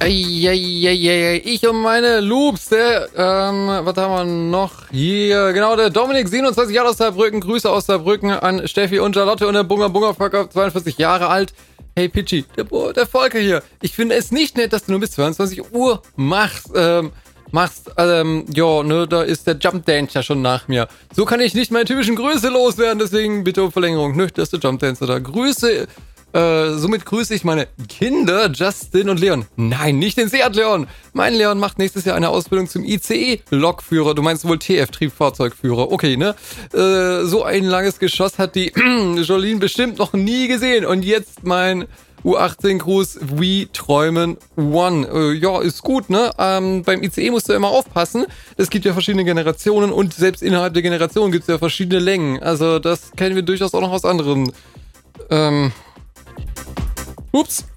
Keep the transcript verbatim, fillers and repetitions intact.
Eieieiei, ich und meine Loops, der, ähm, was haben wir noch hier? Genau, der Dominik, siebenundzwanzig Jahre aus Saarbrücken, Grüße aus Saarbrücken an Steffi und Charlotte und der Bunga Bunga Fucker, zweiundvierzig Jahre alt. Hey Pitchy, der, der Volker hier. Ich finde es nicht nett, dass du nur bis zweiundzwanzig Uhr machst, ähm, machst, ähm, ja, ne, da ist der Jump Dancer schon nach mir. So kann ich nicht meine typischen Grüße loswerden, deswegen bitte um Verlängerung, ne, dass der Jump Dancer da. Grüße, Äh, somit grüße ich meine Kinder, Justin und Leon. Nein, nicht den Seat Leon. Mein Leon macht nächstes Jahr eine Ausbildung zum I C E-Lokführer. Du meinst wohl T F-Triebfahrzeugführer. Okay, ne? Äh, so ein langes Geschoss hat die Jolene bestimmt noch nie gesehen. Und jetzt mein U achtzehn Gruß, We Träumen One. Äh, ja, ist gut, ne? Ähm, beim I C E musst du immer aufpassen. Es gibt ja verschiedene Generationen und selbst innerhalb der Generation gibt es ja verschiedene Längen. Also das kennen wir durchaus auch noch aus anderen, ähm, Ups.